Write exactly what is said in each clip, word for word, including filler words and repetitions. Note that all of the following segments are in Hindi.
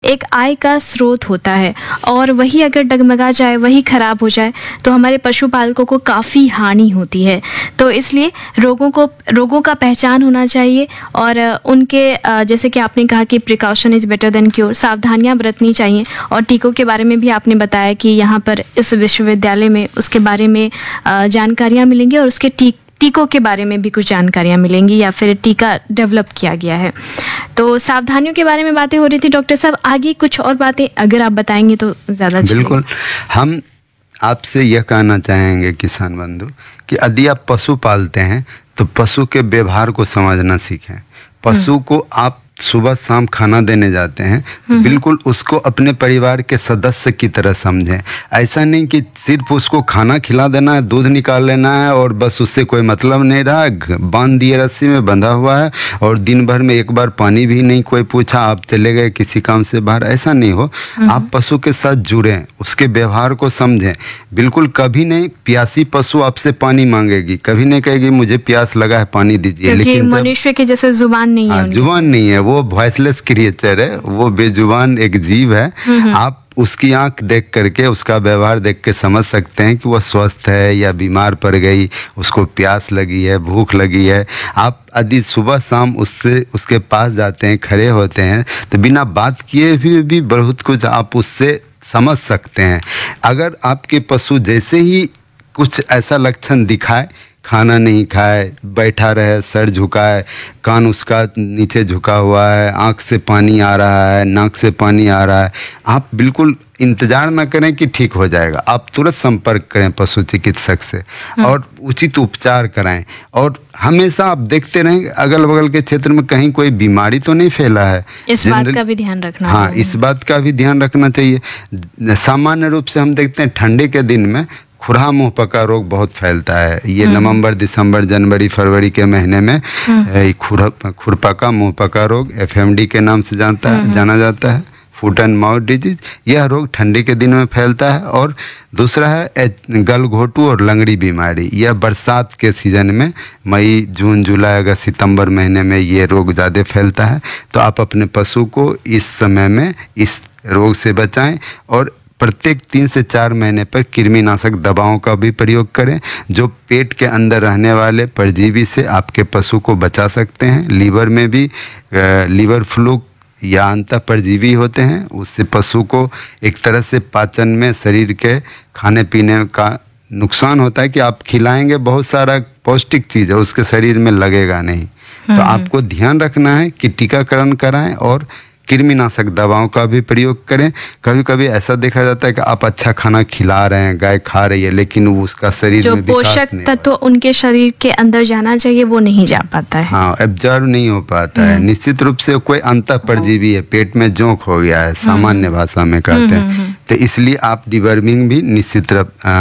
एक आय का स्रोत होता है, और वही अगर डगमगा जाए, वही खराब हो जाए, तो हमारे पशुपालकों को काफ़ी हानि होती है। तो इसलिए रोगों को रोगों का पहचान होना चाहिए, और उनके जैसे कि आपने कहा कि precaution is better than cure, सावधानियां बरतनी चाहिए। और टीकों के बारे में भी आपने बताया कि यहाँ पर इस विश्वविद्यालय में उसके बारे में जानकारियाँ मिलेंगी, और उसके टी टीकों के बारे में भी कुछ जानकारियाँ मिलेंगी, या फिर टीका डेवलप किया गया है। तो सावधानियों के बारे में बातें हो रही थी डॉक्टर साहब, आगे कुछ और बातें अगर आप बताएंगे तो ज़्यादा। बिल्कुल, हम आपसे यह कहना चाहेंगे किसान बंधु कि यदि आप पशु पालते हैं तो पशु के व्यवहार को समझना सीखें। पशु को आप सुबह शाम खाना देने जाते हैं तो बिल्कुल उसको अपने परिवार के सदस्य की तरह समझें। ऐसा नहीं कि सिर्फ उसको खाना खिला देना है, दूध निकाल लेना है और बस उससे कोई मतलब नहीं रहा, बांध दिए रस्सी में बंधा हुआ है और दिन भर में एक बार पानी भी नहीं कोई पूछा, आप चले गए किसी काम से बाहर। ऐसा नहीं हो, आप पशु के साथ जुड़ें, उसके व्यवहार को समझें। बिल्कुल कभी नहीं प्यासी पशु आपसे पानी मांगेगी, कभी नहीं कहेगी मुझे प्यास लगा है पानी दीजिए। लेकिन मनुष्य के जैसे जुबान नहीं है, जुबान नहीं है, वो वॉइसलेस क्रिएचर है, वो बेजुबान एक जीव है। आप उसकी आंख देख करके, उसका व्यवहार देख के समझ सकते हैं कि वह स्वस्थ है या बीमार पड़ गई, उसको प्यास लगी है, भूख लगी है। आप यदि सुबह शाम उससे उसके पास जाते हैं, खड़े होते हैं, तो बिना बात किए भी, भी बहुत कुछ आप उससे समझ सकते हैं। अगर आपके पशु जैसे ही कुछ ऐसा लक्षण दिखाए, खाना नहीं खाए, बैठा रहे, सर झुकाए, कान उसका नीचे झुका हुआ है, आँख से पानी आ रहा है, नाक से पानी आ रहा है, आप बिल्कुल इंतज़ार ना करें कि ठीक हो जाएगा। आप तुरंत संपर्क करें पशु चिकित्सक से और उचित उपचार कराएं। और हमेशा आप देखते रहें अगल बगल के क्षेत्र में कहीं कोई बीमारी तो नहीं फैला है, इस बात का भी ध्यान रखना। हाँ, इस बात का भी ध्यान रखना चाहिए। सामान्य रूप से हम देखते हैं ठंडे के दिन में खुरहा मुँह पका रोग बहुत फैलता है। ये नवंबर, दिसंबर, जनवरी, फरवरी के महीने में खुर खुरपका मुँह पका रोग एफ एम डी के नाम से जानता है जाना जाता है, फुट एंड माउथ डिजीज। यह रोग ठंडी के दिन में फैलता है। और दूसरा है गलघोटू और लंगड़ी बीमारी। यह बरसात के सीजन में मई, जून, जुलाई, अगस्त, सितंबर महीने में ये रोग ज़्यादा फैलता है। तो आप अपने पशु को इस समय में इस रोग से बचाएं और प्रत्येक तीन से चार महीने पर कृमिनाशक दवाओं का भी प्रयोग करें, जो पेट के अंदर रहने वाले परजीवी से आपके पशु को बचा सकते हैं। लीवर में भी लीवर फ्लू या अंतः परजीवी होते हैं, उससे पशु को एक तरह से पाचन में शरीर के खाने पीने का नुकसान होता है कि आप खिलाएंगे बहुत सारा पौष्टिक चीज़ है, उसके शरीर में लगेगा नहीं। तो आपको ध्यान रखना है कि टीकाकरण कराएं और कृमिनाशक दवाओं का भी प्रयोग करें। कभी कभी ऐसा देखा जाता है कि आप अच्छा खाना खिला रहे हैं, गाय खा रही है, लेकिन वो उसका शरीर जो में पोषक तत्व उनके शरीर के अंदर जाना चाहिए वो नहीं जा पाता है। हाँ, एब्जॉर्ब नहीं हो पाता है। निश्चित रूप से कोई अंतः परजीवी है, पेट में जोंक हो गया है, सामान्य भाषा में कहते हैं। तो इसलिए आप डिवर्मिंग भी निश्चित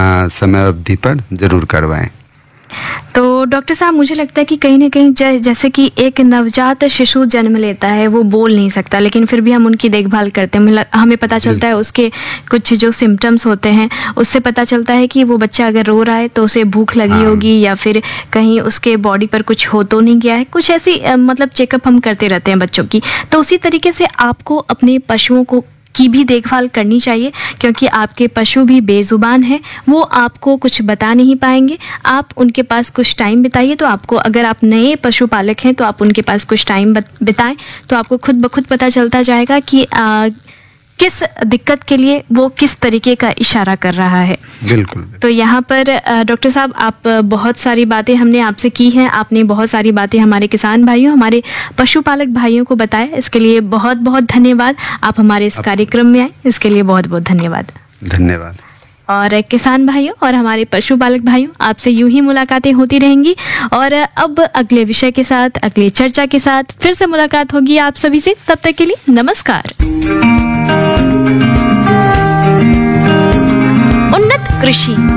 समय अवधि पर जरूर करवाएं। तो डॉक्टर साहब, मुझे लगता है कि कहीं ना कहीं जैसे कि एक नवजात शिशु जन्म लेता है, वो बोल नहीं सकता, लेकिन फिर भी हम उनकी देखभाल करते हैं। हमें पता चलता है उसके कुछ जो सिम्टम्स होते हैं, उससे पता चलता है कि वो बच्चा अगर रो रहा है तो उसे भूख लगी होगी, या फिर कहीं उसके बॉडी पर कुछ हो तो नहीं गया है। कुछ ऐसी मतलब चेकअप हम करते रहते हैं बच्चों की। तो उसी तरीके से आपको अपने पशुओं को की भी देखभाल करनी चाहिए, क्योंकि आपके पशु भी बेजुबान है, वो आपको कुछ बता नहीं पाएंगे। आप उनके पास कुछ टाइम बिताइए। तो आपको, अगर आप नए पशुपालक हैं तो आप उनके पास कुछ टाइम बिताएं, तो आपको खुद ब खुद पता चलता जाएगा कि आ, किस दिक्कत के लिए वो किस तरीके का इशारा कर रहा है। बिल्कुल। तो यहाँ पर डॉक्टर साहब, आप बहुत सारी बातें हमने आपसे की हैं, आपने बहुत सारी बातें हमारे किसान भाइयों, हमारे पशुपालक भाइयों को बताया। इसके लिए बहुत बहुत धन्यवाद। आप हमारे इस कार्यक्रम में आए, इसके लिए बहुत बहुत धन्यवाद। धन्यवाद। और किसान भाइयों और हमारे पशुपालक भाइयों, आपसे यूं ही मुलाकातें होती रहेंगी। और अब अगले विषय के साथ, अगली चर्चा के साथ फिर से मुलाकात होगी आप सभी से। तब तक के लिए नमस्कार। उन्नत कृषि